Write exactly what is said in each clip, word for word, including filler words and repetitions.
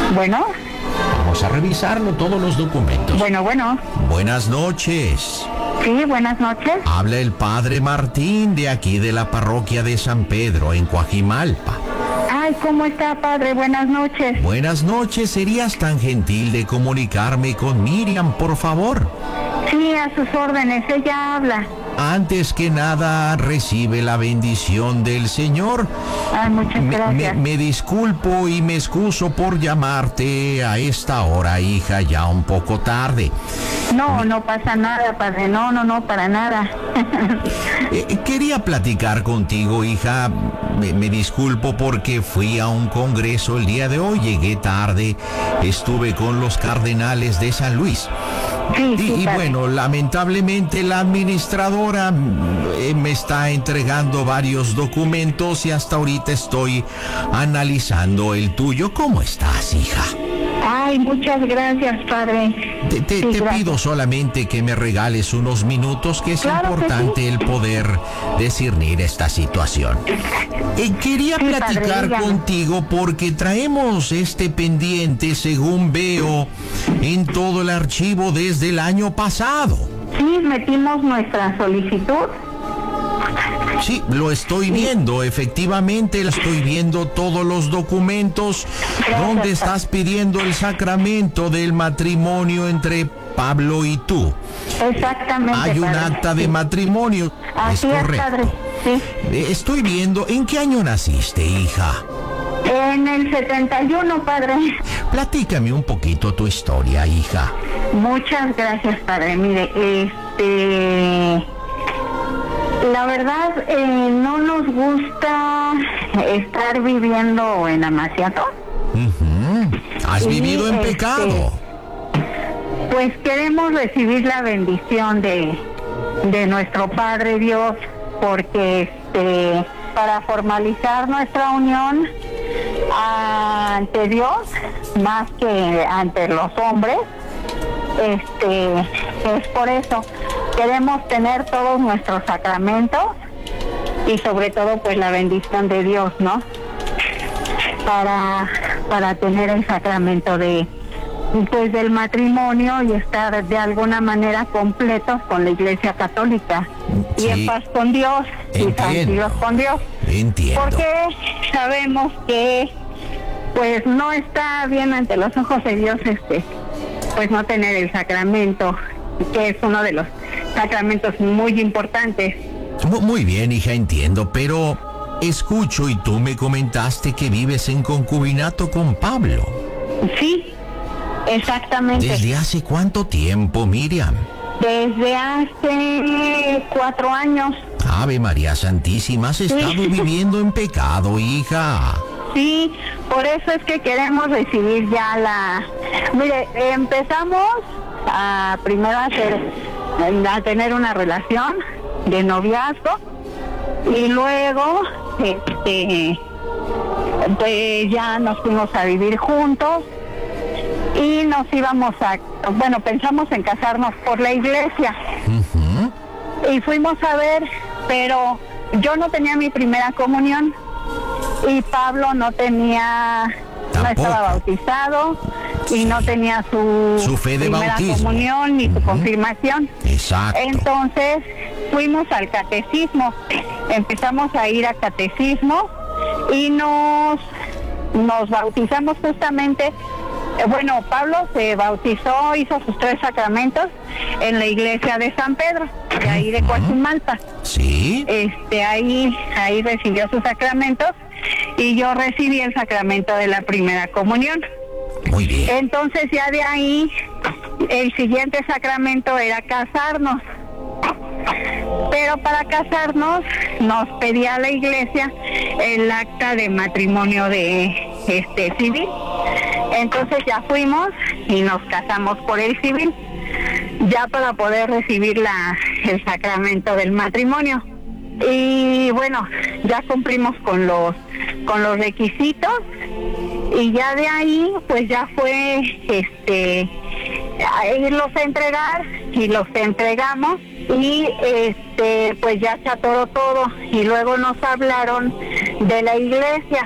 Bueno, Vamos a revisarlo, todos los documentos. bueno, bueno. Buenas noches. Sí, buenas noches. Habla el padre Martín de aquí de la parroquia de San Pedro, en Coajimalpa. Ay, ¿cómo está, padre? Buenas noches. Buenas noches, ¿serías tan gentil de comunicarme con Miriam, por favor? Sí, a sus órdenes, ella habla. Antes que nada, recibe la bendición del Señor. Ay, muchas Me, gracias. me- me disculpo y me excuso por llamarte a esta hora, hija, ya un poco tarde. No, no pasa nada, padre. No, no, no, para nada. Eh, quería platicar contigo, hija. Me, me disculpo porque fui a un congreso el día de hoy, llegué tarde, estuve con los cardenales de San Luis. Sí, Y, sí, y padre. bueno, lamentablemente la administradora mm, eh, me está entregando varios documentos y hasta ahorita estoy analizando el tuyo. ¿Cómo estás, hija? Ay, muchas gracias, padre. Te, te- Sí, te gracias. pido solamente que me regales unos minutos, que es Claro que importante sí. el poder discernir esta situación. Eh, quería Sí, padre, platicar dígame. contigo porque traemos este pendiente, según veo, en todo el archivo desde el año pasado. Sí, metimos nuestra solicitud. Sí, lo estoy viendo, efectivamente, lo estoy viendo todos los documentos donde estás pidiendo el sacramento del matrimonio entre Pablo y tú. Exactamente, Hay un padre. acta de matrimonio. Así es es, correcto. padre. Sí. Eh, Estoy viendo, ¿en qué año naciste, hija? En el setenta y uno, padre. Platícame un poquito tu historia, hija. Muchas gracias, padre. Mire, este... La verdad, eh, no nos gusta estar viviendo en Amaciato. Ujú. ¿Has Sí, vivido en este, pecado? Pues queremos recibir la bendición de, de nuestro Padre Dios, porque este, para formalizar nuestra unión ante Dios, más que ante los hombres, este, es por eso. Queremos tener todos nuestros sacramentos y sobre todo pues la bendición de Dios, ¿no? Para, para tener el sacramento de pues del matrimonio y estar de alguna manera completos con la Iglesia Católica y Sí. en paz con Dios y Entiendo. tranquilos con Dios. Entiendo. Porque sabemos que pues no está bien ante los ojos de Dios este pues no tener el sacramento, que es uno de los sacramentos muy importantes. Mu- Muy bien, hija, entiendo, pero escucho y tú me comentaste que vives en concubinato con Pablo. Sí, exactamente. ¿Desde hace cuánto tiempo, Miriam? Desde hace cuatro años. Ave María Santísima, has estado viviendo en pecado, hija. Sí, por eso es que queremos recibir ya la... Mire, empezamos a primero a hacer, a tener una relación de noviazgo y luego, este, pues ya nos fuimos a vivir juntos y nos íbamos a, bueno, pensamos en casarnos por la iglesia Ujú. y fuimos a ver, pero yo no tenía mi primera comunión y Pablo no tenía, no Tampoco. estaba bautizado y no tenía su, Su fe de primera bautismo. comunión ni su confirmación. Exacto. Entonces fuimos al catecismo, empezamos a ir a catecismo y nos, nos bautizamos justamente. eh, Bueno, Pablo se bautizó, hizo sus tres sacramentos en la iglesia de San Pedro, de ahí de Coajimalpa. ¿Sí? Este, ahí, ahí recibió sus sacramentos y yo recibí el sacramento de la primera comunión. Muy bien. Entonces ya de ahí el siguiente sacramento era casarnos. Pero para casarnos nos pedía la iglesia el acta de matrimonio de este civil. Entonces ya fuimos y nos casamos por el civil, ya para poder recibir la el sacramento del matrimonio. Y bueno, ya cumplimos con los con los requisitos y ya de ahí pues ya fue este a irlos a entregar y los entregamos y este pues ya se atoró todo y luego nos hablaron de la iglesia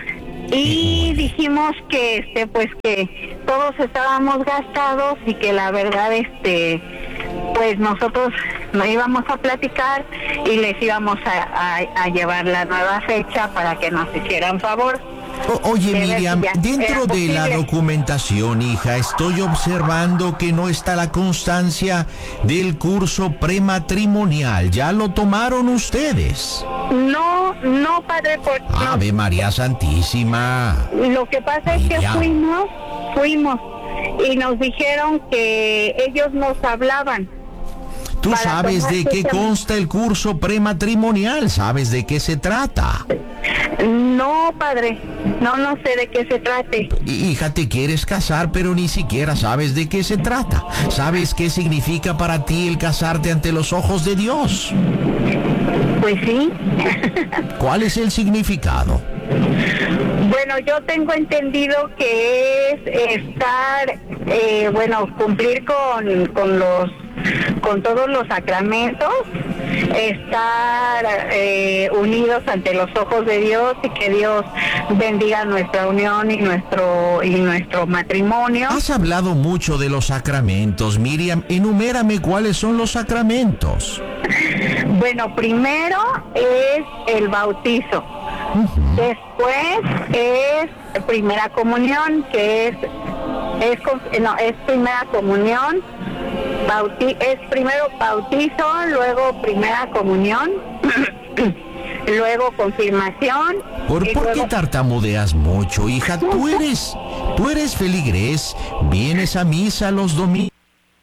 y dijimos que este pues que todos estábamos gastados y que la verdad este pues nosotros nos íbamos a platicar y les íbamos a, a, a llevar la nueva fecha para que nos hicieran favor. O, oye, Miriam, dentro de la documentación, hija, estoy observando que no está la constancia del curso prematrimonial. ¿Ya lo tomaron ustedes? No, no, padre, por Ave no. María Santísima. Lo que pasa es que Miriam. fuimos, fuimos y nos dijeron que ellos nos hablaban. Tú Para sabes de tomar qué ese- consta el curso prematrimonial, sabes de qué se trata. No, padre, no, no sé de qué se trate. Hija, te quieres casar, pero ni siquiera sabes de qué se trata. ¿Sabes qué significa para ti el casarte ante los ojos de Dios? Pues sí. ¿Cuál es el significado? Bueno, yo tengo entendido que es estar, eh, bueno, cumplir con, con los, con todos los sacramentos, estar eh, unidos ante los ojos de Dios y que Dios bendiga nuestra unión y nuestro y nuestro matrimonio. Has hablado mucho de los sacramentos, Miriam. Enumérame cuáles son los sacramentos. Bueno, primero es el bautizo. Después es primera comunión, que es es con- no es primera comunión, bauti, es primero bautizo, luego primera comunión, luego confirmación. ¿Por, y ¿por qué luego- tartamudeas mucho, hija? Tú eres, tú eres feligrés, vienes a misa los domingos.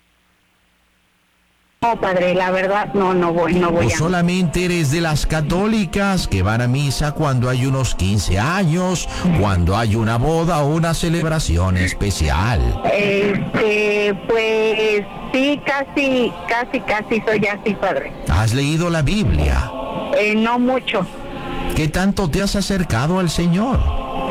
No, padre, la verdad no, no voy, no voy ¿O a. solamente eres de las católicas que van a misa cuando hay unos quince años, cuando hay una boda o una celebración especial? Este, pues sí, casi, casi, casi soy así, padre. ¿Has leído la Biblia? Eh, no mucho. ¿Qué tanto te has acercado al Señor?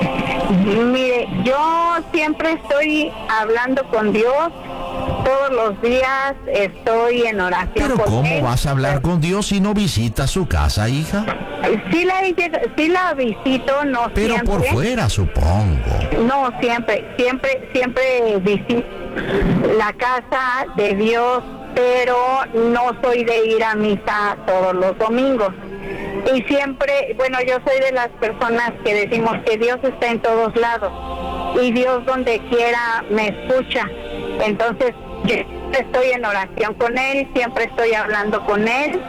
Mire, yo siempre estoy hablando con Dios, todos los días estoy en oración Pero con ¿cómo Él. vas a hablar con Dios si no visitas su casa, hija? Sí la, he lleg- sí la visito, no Pero siempre. por fuera, supongo. No, siempre, siempre, siempre visito la casa de Dios, pero no soy de ir a misa todos los domingos. Y siempre, bueno, yo soy de las personas que decimos que Dios está en todos lados y Dios donde quiera me escucha. Entonces, yo estoy en oración con Él, siempre estoy hablando con Él.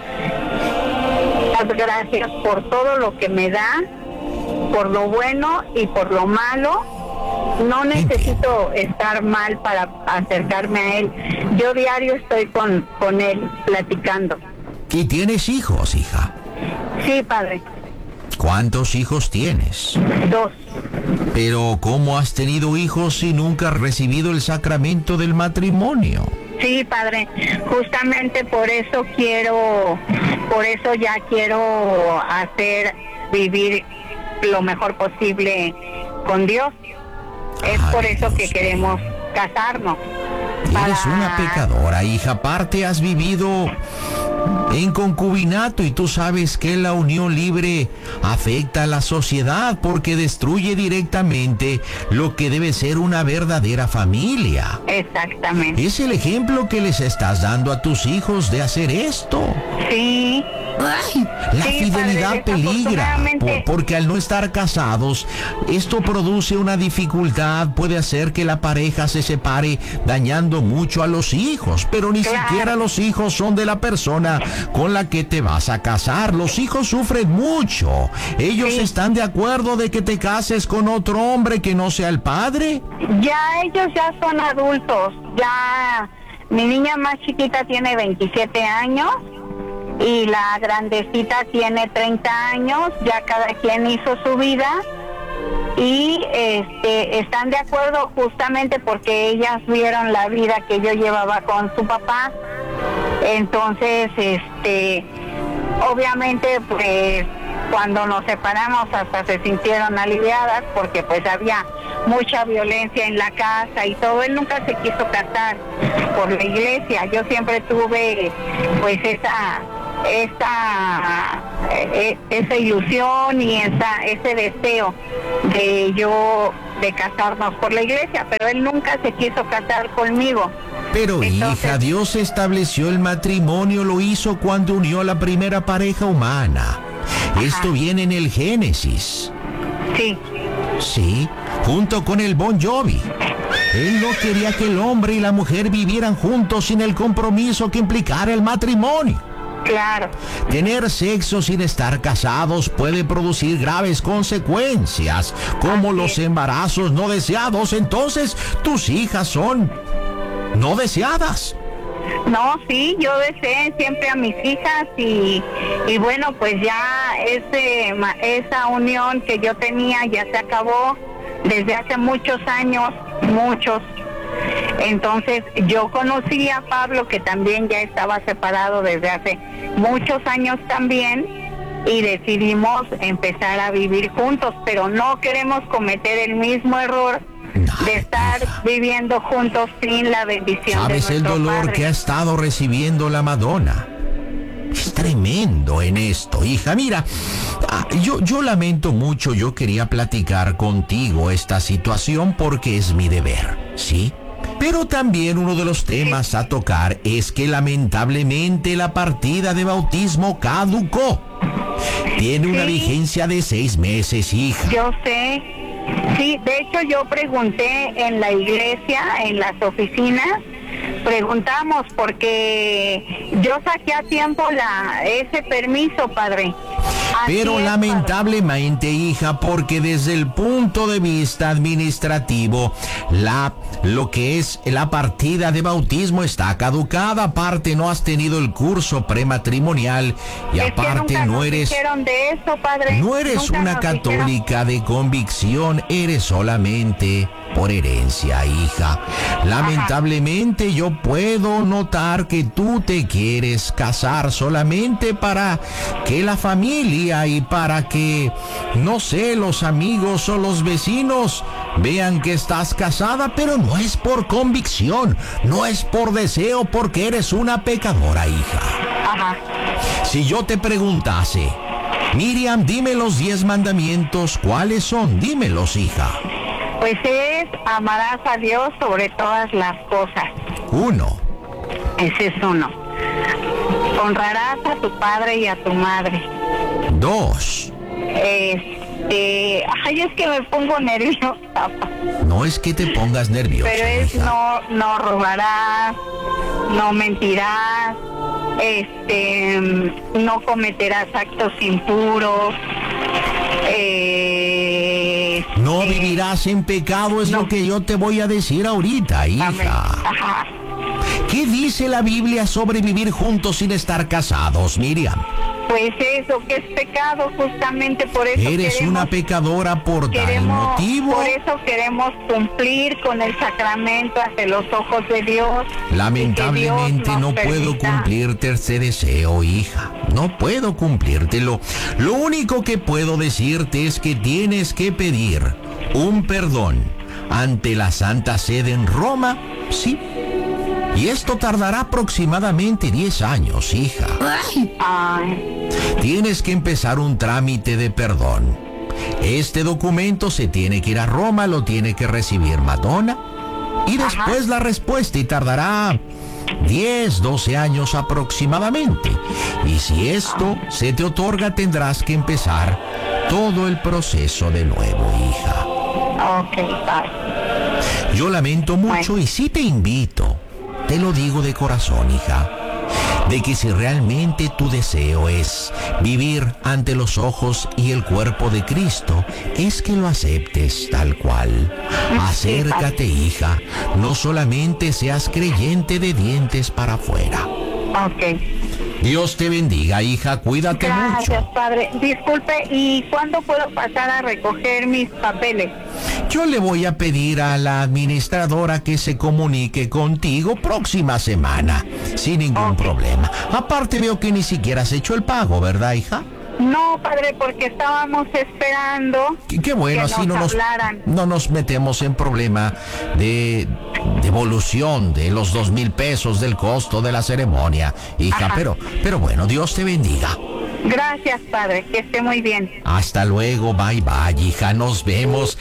Muchas gracias por todo lo que me da, por lo bueno y por lo malo. No necesito estar mal para acercarme a Él. Yo diario estoy con, con Él platicando. ¿Y tienes hijos, hija? Sí, padre. ¿Cuántos hijos tienes? Dos. Pero ¿cómo has tenido hijos si nunca has recibido el sacramento del matrimonio? Sí, padre. Justamente por eso quiero, por eso ya quiero hacer vivir lo mejor posible con Dios. Es Ay, por eso que Dios queremos casarnos. Eres Para- una pecadora, hija. Aparte has vivido en concubinato y tú sabes que la unión libre afecta a la sociedad porque destruye directamente lo que debe ser una verdadera familia. Exactamente. Es el ejemplo que les estás dando a tus hijos de hacer esto. Sí. La Sí, fidelidad padre, peligra, desafortunadamente- por- porque al no estar casados, esto produce una dificultad, puede hacer que la pareja se separe, dañando mucho a los hijos, pero ni Claro. siquiera los hijos son de la persona con la que te vas a casar. Los hijos sufren mucho. ¿Ellos Sí. están de acuerdo de que te cases con otro hombre que no sea el padre? Ya ellos ya son adultos. Ya mi niña más chiquita tiene veintisiete años y la grandecita tiene treinta años. Ya cada quien hizo su vida y este están de acuerdo justamente porque ellas vieron la vida que yo llevaba con su papá. Entonces, este, obviamente, pues, cuando nos separamos hasta se sintieron aliviadas porque pues había mucha violencia en la casa y todo. Él nunca se quiso casar por la iglesia. Yo siempre tuve pues esa esa eh, esa ilusión y esa ese deseo de yo, de casarnos por la iglesia, pero él nunca se quiso casar conmigo. Pero Entonces, hija, Dios estableció el matrimonio, lo hizo cuando unió a la primera pareja humana. Ajá. Esto viene en el Génesis. Sí. Sí, junto con el Bon Jovi. Él no quería que el hombre y la mujer vivieran juntos sin el compromiso que implicara el matrimonio. Claro. Tener sexo sin estar casados puede producir graves consecuencias, como Así los es. embarazos no deseados. Entonces, tus hijas son no deseadas. No, sí, yo deseé siempre a mis hijas y, y bueno, pues ya ese, ma- esa unión que yo tenía ya se acabó desde hace muchos años, muchos. Entonces yo conocí a Pablo, que también ya estaba separado desde hace muchos años también, y decidimos empezar a vivir juntos, pero no queremos cometer el mismo error de estar viviendo juntos sin la bendición de ¿Sabes el nuestro dolor Padre. que ha estado recibiendo la Madonna? Es tremendo en esto, hija. Mira, ah, yo, yo lamento mucho, yo quería platicar contigo esta situación porque es mi deber, ¿sí? Pero también uno de los temas a tocar es que lamentablemente la partida de bautismo caducó. Tiene una Sí. vigencia de seis meses, hija. Yo sé, sí, de hecho yo pregunté en la iglesia, en las oficinas, preguntamos porque yo saqué a tiempo la ese permiso, padre. Así Pero es, lamentablemente, hija, porque desde el punto de vista administrativo, la lo que es la partida de bautismo está caducada. Aparte, no has tenido el curso prematrimonial y padre. Es que aparte nunca no nos eres dijeron de eso, padre. no eres Nunca una nos dijeron. católica de convicción, eres solamente por herencia, hija. Lamentablemente yo puedo notar que tú te quieres casar solamente para que la familia y para que, no sé, los amigos o los vecinos vean que estás casada, pero no es por convicción, no es por deseo, porque eres una pecadora, hija. Ajá. Si yo te preguntase, Miriam, dime los diez mandamientos, ¿cuáles son? Dímelos, hija. Pues es, amarás a Dios sobre todas las cosas. Uno. Ese es uno. Honrarás a tu padre y a tu madre. Dos. Este, ay, es que me pongo nerviosa, papá. No es que te pongas nerviosa, Pero es hija. no, no robarás, no mentirás, este, no cometerás actos impuros, eh, No eh, vivirás en pecado, es no. lo que yo te voy a decir ahorita, amén. hija. Ajá. ¿Qué dice la Biblia sobre vivir juntos sin estar casados, Miriam? Pues eso, que es pecado, justamente por eso Eres queremos, una pecadora por tal queremos, motivo. por eso queremos cumplir con el sacramento ante los ojos de Dios. Lamentablemente y que Dios no nos puedo permita. cumplirte ese deseo, hija. No puedo cumplírtelo. Lo único que puedo decirte es que tienes que pedir un perdón ante la Santa Sede en Roma, sí. Y esto tardará aproximadamente diez años, hija. Ay, Tienes que empezar un trámite de perdón. Este documento se tiene que ir a Roma, lo tiene que recibir Madonna. Y después la respuesta, y tardará diez, doce años aproximadamente. Y si esto se te otorga, tendrás que empezar todo el proceso de nuevo, hija. ok, padre. Yo lamento mucho y sí te invito, te lo digo de corazón, hija, de que si realmente tu deseo es vivir ante los ojos y el cuerpo de Cristo, es que lo aceptes tal cual. Acércate, hija, no solamente seas creyente de dientes para afuera. Ok. Dios te bendiga, hija, cuídate Gracias, mucho. padre. Disculpe, ¿y cuándo puedo pasar a recoger mis papeles? Yo le voy a pedir a la administradora que se comunique contigo próxima semana, sin ningún Ok. problema. Aparte veo que ni siquiera has hecho el pago, ¿verdad, hija? No, padre, porque estábamos esperando Qué, qué bueno, que así no nos nos, hablaran. no nos metemos en problema de devolución de los dos mil pesos del costo de la ceremonia, hija. Ajá. Pero, pero bueno, Dios te bendiga. Gracias, padre, que esté muy bien. Hasta luego, bye bye, hija, nos vemos.